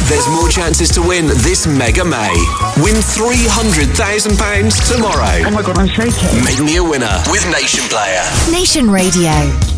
There's more chances to win this Mega May. Win £300,000 tomorrow. Oh my God, I'm shaking. Make me a winner with Nation Player. Nation Radio.